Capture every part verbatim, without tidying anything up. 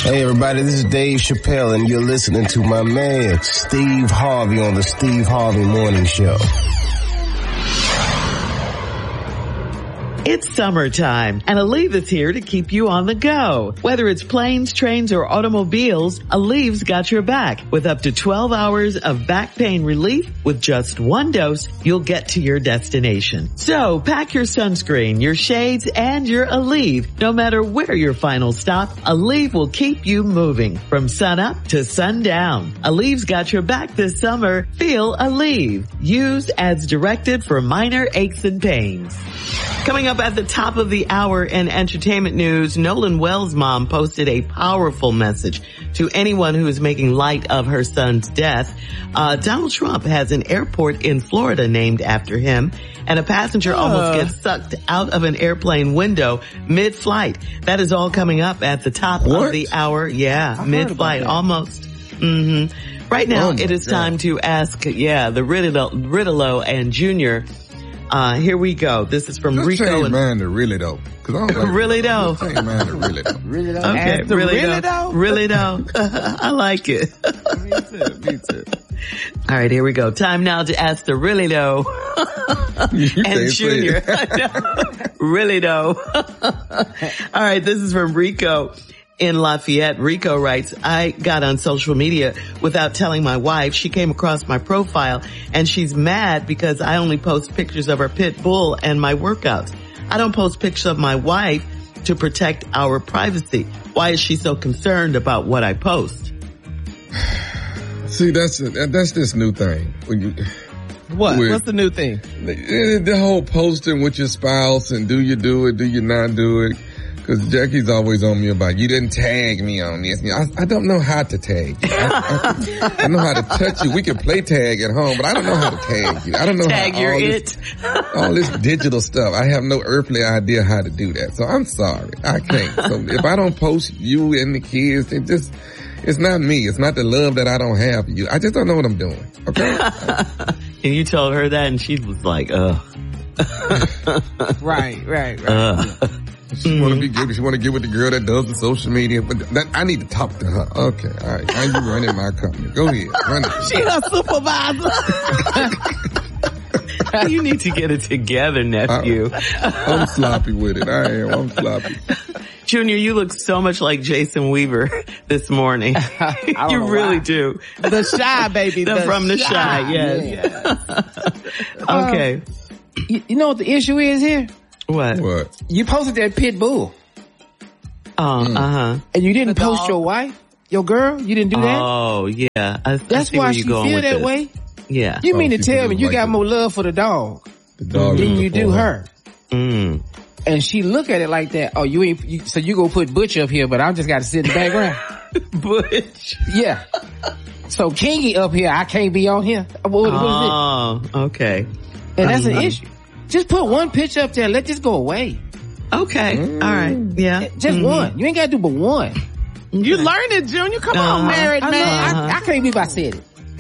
Hey everybody, this is Dave Chappelle and you're listening to my man Steve Harvey on the Steve Harvey Morning Show. It's summertime, and Aleve is here to keep you on the go. Whether it's planes, trains, or automobiles, Aleve's got your back. With up to twelve hours of back pain relief, with just one dose, you'll get to your destination. So, pack your sunscreen, your shades, and your Aleve. No matter where your final stop, Aleve will keep you moving from sun up to sundown. Aleve's got your back this summer. Feel Aleve. Use as directed for minor aches and pains. Coming up at the top of the hour in entertainment news, Nolan Wells' mom posted a powerful message to anyone who is making light of her son's death. Uh, Donald Trump has an airport in Florida named after him, and a passenger uh. almost gets sucked out of an airplane window mid-flight. That is all coming up at the top what? of the hour. Yeah, mid-flight, almost. Mm-hmm. Right now, oh it is God. time to ask, yeah, the Riddle, Riddle and Junior. Uh, here we go. This is from Just Rico. Change and man to really though. Cause I don't like really though. Change man to really though. Really though. Okay, really, really though. Really though. I like it. Me too. Me too. All right, here we go. Time now to ask the really though. and Junior. Really though. All right, this is from Rico. In Lafayette, Rico writes, I got on social media without telling my wife. She came across my profile and she's mad because I only post pictures of her pit bull and my workouts. I don't post pictures of my wife to protect our privacy. Why is she so concerned about what I post? See, that's that's this new thing. When you, what? with, What's the new thing? The, the whole posting with your spouse and do you do it, do you not do it? Cause Jackie's always on me about, you didn't tag me on this. I, I don't know how to tag you. I, I, I know how to touch you. We can play tag at home, but I don't know how to tag you. I don't know tag how your all it. This, all this digital stuff. I have no earthly idea how to do that. So I'm sorry. I can't. So if I don't post you and the kids, it just, it's not me. It's not the love that I don't have for you. I just don't know what I'm doing. Okay? And you told her that and she was like, ugh. right, right, right. Uh. She mm-hmm. want to be good. She want to get with the girl that does the social media. But that, I need to talk to her. Okay, all right. Now you running my company. Go ahead, run it. She her supervisor. You need to get it together, nephew. I, I'm sloppy with it. I am. I'm sloppy. Junior, you look so much like Jason Weaver this morning. You really why. do. The Shy, baby. The, the from the Shy, Shy, yes. Yeah. Okay. Um, you, you know what the issue is here? What? What? You posted that pit bull. Oh, mm. uh-huh. And you didn't the post dog. your wife, your girl? You didn't do that? Oh, yeah. I, That's I why she feel that this. way? Yeah. You oh, mean to tell me you like got the, more love for the dog, the dog than you do her? Mm. And she look at it like that. Oh, you ain't, you, so you gonna put Butch up here, but I just gotta sit in the background. Butch? Yeah. So Kingy up here, I can't be on here. What, what oh, is it? okay. And that's um, an issue. Just put one picture up there. Let this go away. Okay. Mm. All right. Yeah. Just mm-hmm. one. You ain't gotta do but one. Okay. You learned it, Junior. Come uh-huh. on, married man. Uh-huh. I, I can't believe I said it.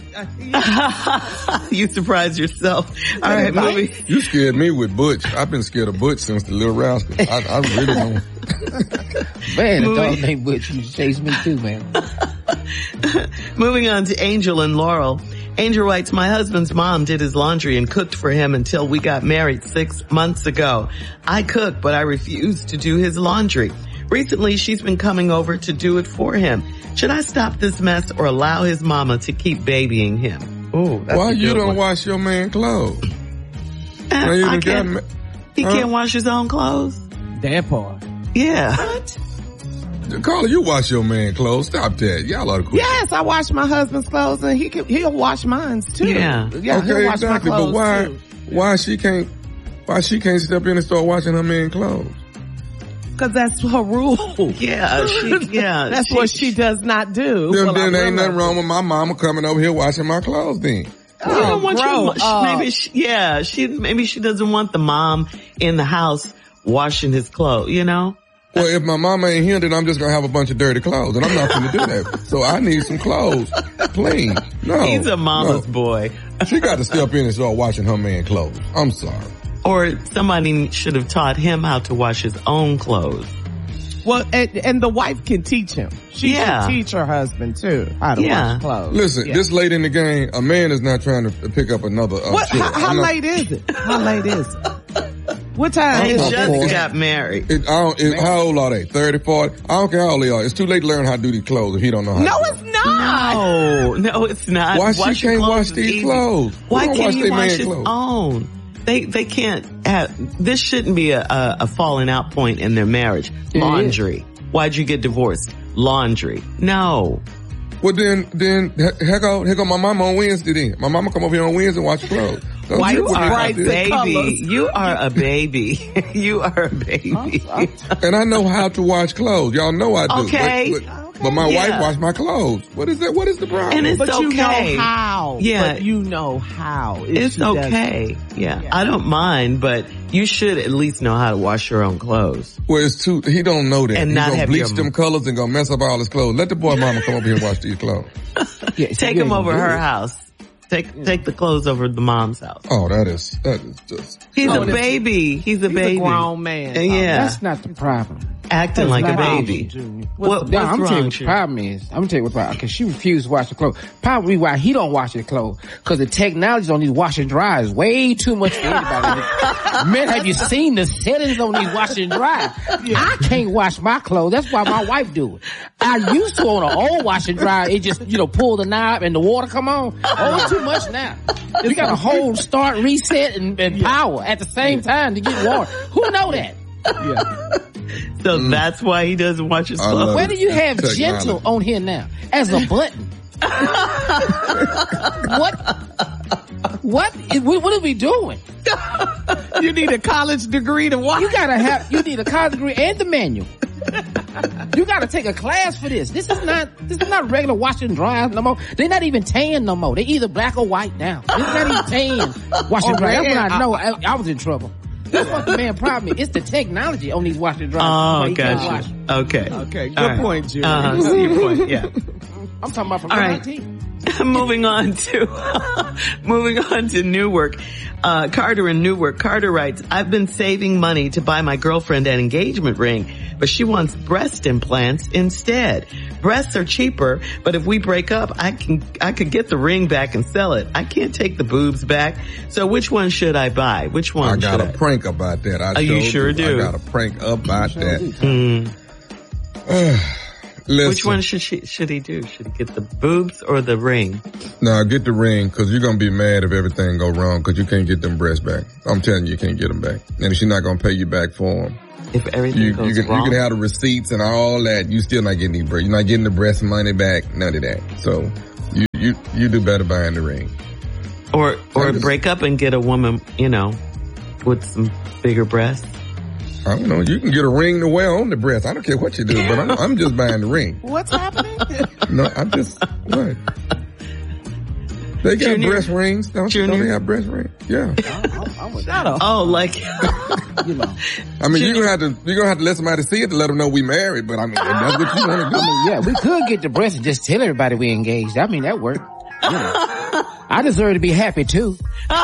You surprised yourself. All right, moving. You scared me with Butch. I've been scared of Butch since the Little Rascal. I, I really don't. Man, the dog named Butch used to chase me too, man. Moving on to Angel and Laurel. Angel writes, my husband's mom did his laundry and cooked for him until we got married six months ago. I cook, but I refuse to do his laundry. Recently, she's been coming over to do it for him. Should I stop this mess or allow his mama to keep babying him? Ooh, why you don't one. wash your man clothes? Uh, you I can't, ma- he huh? can't wash his own clothes? That part. Yeah. What? Carla, you wash your man clothes. Stop that. Y'all are cool. Yes, I wash my husband's clothes and he can, he'll wash mine too. Yeah. Yeah, okay, he'll wash exactly. my clothes but why, too. why she can't, why she can't step in and start washing her man clothes? Cause that's her rule. Yeah, she, yeah. That's she, what she does not do. Then, well, then ain't nothing wrong with my mama coming over here washing my clothes then. Oh, you don't want bro, your, uh, maybe she, yeah, she, maybe she doesn't want the mom in the house washing his clothes, you know? Well, if my mama ain't here, then I'm just gonna have a bunch of dirty clothes, and I'm not gonna do that. So I need some clothes clean. No. He's a mama's no. boy. She got to step in and start washing her man clothes. I'm sorry. Or somebody should have taught him how to wash his own clothes. Well, and, and the wife can teach him. She Yeah. can teach her husband too how to Yeah. wash clothes. Listen, Yeah. this late in the game, a man is not trying to pick up another. Uh, What? chore. How, how I'm not- late is it? How late is it? What time They is just it? got married. It, I don't, it, how old are they? thirty, forty? I don't care how old they are. It's too late to learn how to do these clothes if he don't know how No, to do it's not. No, no, it's not. Why she Wash your can't clothes wash is these easy. clothes? Why Who don't can't wash he they wash man his clothes? own? They they can't have. This shouldn't be a, a, a falling out point in their marriage. Laundry. Why'd you get divorced? Laundry. No. Well, then, then, he- heck out, heck out my mama on Wednesday then. My mama come over here on Wednesday and wash clothes. Don't Why you you put me are like a this. Baby, colours. you are a baby. You are a baby. And I know how to wash clothes. Y'all know I do. Okay. But, but, but my Yeah. wife wash my clothes. What is that? What is the problem? And it's But you okay. know how. Yeah. But you know how. if It's she does it. okay. Yeah. I don't mind, but you should at least know how to wash your own clothes. Well, it's too, he don't know that. And He's not gonna have bleach your- them colors and gonna mess up all his clothes. Let the boy mama come over here and wash these clothes. Yeah, so Take you him ain't over gonna do her it. house. Take take the clothes over to the mom's house. Oh, that is, that is just. He's Oh, a that's- baby. He's a He's baby. a grown man. Uh, yeah. That's not the problem. Acting like a not how baby. Junior. What, Now, what's I'm gonna tell you wrong, what the Junior? problem is. I'm gonna tell you what the problem, cause she refused to wash the clothes. Probably why he don't wash his clothes. Cause the technology on these wash and dry is way too much for anybody. Man, have you seen the settings on these wash and dry? I can't wash my clothes. That's why my wife do it. I used to on an old wash and dry, it just, you know, pull the knob and the water come on. Oh, it's too much now. You got a whole start, reset, and, and power at the same time to get water. Who know that? So that's why he doesn't wash his I clothes. love Where do you have Technology. gentle on here now as a button? what? What? What what are we doing? You need a college degree to wash. You gotta have. You need a college degree and the manual. You gotta take a class for this. This is not. This is not regular wash and dry no more. They're not even tan no more. They're either black or white now. It's not even tan wash and Oh, dry. That's when man, I know I, I was in trouble. That's what the man problem is. It's the technology on these wash and dry. Oh, Why you can't gotcha. wash. Okay. Okay, good All right. point, Junior. Uh-huh. See your point. Yeah. I'm talking about from All right. nineteen. moving on to moving on to Newark. Uh, Carter in Newark. Carter writes, I've been saving money to buy my girlfriend an engagement ring, but she wants breast implants instead. Breasts are cheaper, but if we break up, I can I could get the ring back and sell it. I can't take the boobs back. So which one should I buy? Which one I got should a I? prank about that. I Oh, you sure do. I got a prank about that. Mm. Listen, Which one should she should he do? Should he get the boobs or the ring? No, get the ring because you're gonna be mad if everything go wrong because you can't get them breasts back. I'm telling you, you can't get them back, and she's not gonna pay you back for them. If everything You, goes you can wrong, you can have the receipts and all that. You still not getting these breasts. You're not getting the breast money back. None of that. So you you you do better buying the ring. or or That is- break up and get a woman, you know, with some bigger breasts. I don't know. You can get a ring to wear on the breast. I don't care what you do, but I'm, I'm just buying the ring. What's happening? No, I'm just what? They got Junior? breast rings, don't, don't Junior? they have breast rings? Yeah. Shut up. Oh, like You know. I mean, you're gonna have to you're gonna have to let somebody see it to let them know we married. But I mean, if that's what you want to do. Yeah, we could get the breast and just tell everybody we engaged. I mean, that worked. You know. I deserve to be happy too.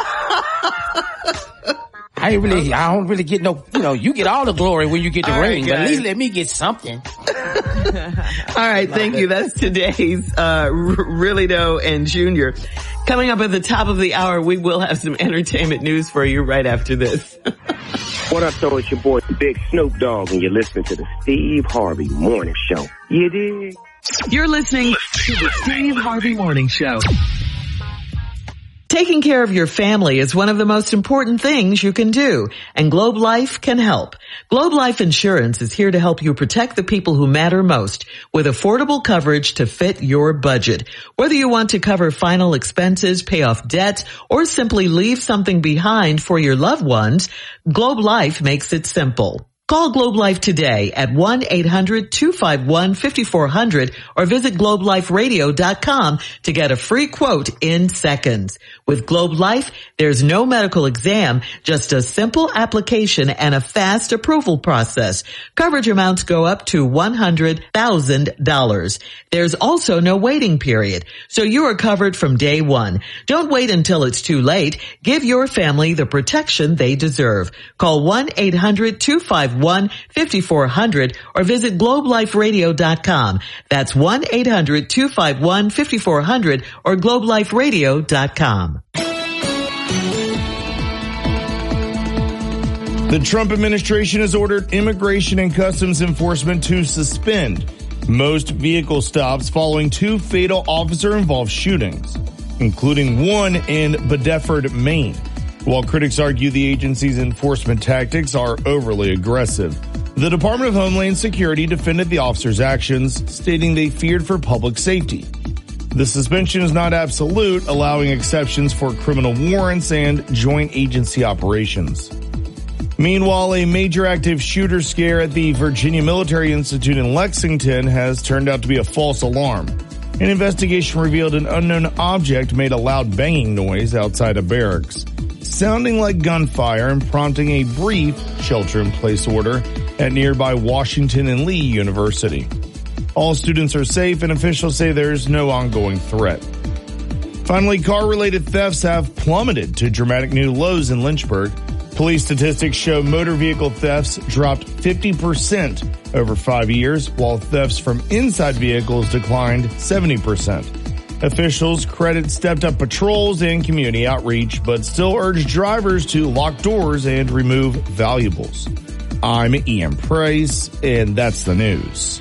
I ain't really, I don't really get no, you know, you get all the glory when you get the All right, ring, but at guys. least let me get something. all right, thank you. That's today's uh R- Really Though and Junior. Coming up at the top of the hour, we will have some entertainment news for you right after this. What up, though? It's your boy, Big Snoop Dogg, and you're listening to the Steve Harvey Morning Show. You dig? You're listening to the Steve Harvey Morning Show. Taking care of your family is one of the most important things you can do, and Globe Life can help. Globe Life Insurance is here to help you protect the people who matter most with affordable coverage to fit your budget. Whether you want to cover final expenses, pay off debt, or simply leave something behind for your loved ones, Globe Life makes it simple. Call Globe Life today at one eight hundred two five one five four zero zero or visit globe life radio dot com to get a free quote in seconds. With Globe Life, there's no medical exam, just a simple application and a fast approval process. Coverage amounts go up to one hundred thousand dollars. There's also no waiting period, so you are covered from day one. Don't wait until it's too late. Give your family the protection they deserve. Call one eight hundred two five one, five four zero zero or visit globe life radio dot com. That's one eight hundred two five one five four zero zero or globe life radio dot com. The Trump administration has ordered Immigration and Customs Enforcement to suspend most vehicle stops following two fatal officer-involved shootings, including one in Bedford, Maine. While critics argue the agency's enforcement tactics are overly aggressive, the Department of Homeland Security defended the officers' actions, stating they feared for public safety. The suspension is not absolute, allowing exceptions for criminal warrants and joint agency operations. Meanwhile, a major active shooter scare at the Virginia Military Institute in Lexington has turned out to be a false alarm. An investigation revealed an unknown object made a loud banging noise outside a barracks, sounding like gunfire and prompting a brief shelter-in-place order at nearby Washington and Lee University. All students are safe, and officials say there's no ongoing threat. Finally, car-related thefts have plummeted to dramatic new lows in Lynchburg. Police statistics show motor vehicle thefts dropped fifty percent over five years, while thefts from inside vehicles declined seventy percent. Officials credit stepped-up patrols and community outreach, but still urge drivers to lock doors and remove valuables. I'm Ian Price, and that's the news.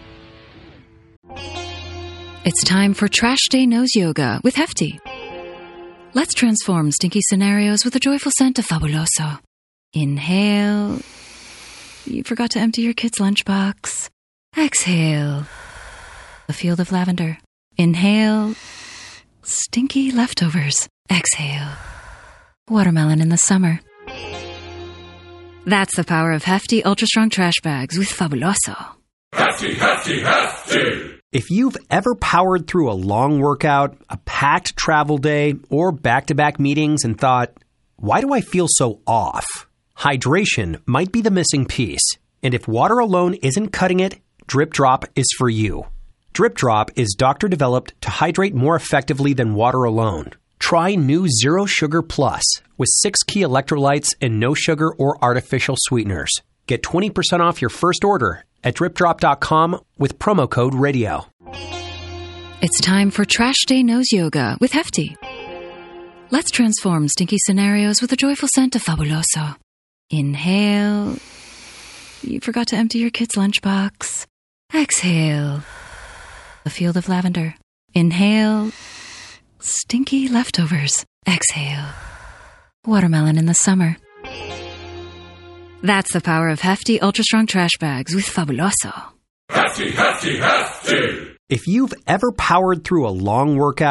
It's time for Trash Day Nose Yoga with Hefty. Let's transform stinky scenarios with a joyful scent of Fabuloso. Inhale. You forgot to empty your kid's lunchbox. Exhale. A field of lavender. Inhale. Stinky leftovers. Exhale. Watermelon in the summer. That's the power of Hefty Ultra Strong Trash Bags with Fabuloso. Hefty, Hefty, Hefty! If you've ever powered through a long workout, a packed travel day, or back-to-back meetings and thought, why do I feel so off? Hydration might be the missing piece. And if water alone isn't cutting it, Drip Drop is for you. Drip Drop is doctor-developed to hydrate more effectively than water alone. Try new Zero Sugar Plus with six key electrolytes and no sugar or artificial sweeteners. Get twenty percent off your first order at drip drop dot com with promo code radio. It's time for Trash Day Nose Yoga with Hefty. Let's transform stinky scenarios with a joyful scent of Fabuloso. Inhale. You forgot to empty your kid's lunchbox. Exhale. A field of lavender. Inhale. Stinky leftovers. Exhale. Watermelon in the summer. That's the power of Hefty Ultra Strong Trash Bags with Fabuloso. Hefty, Hefty, Hefty! If you've ever powered through a long workout,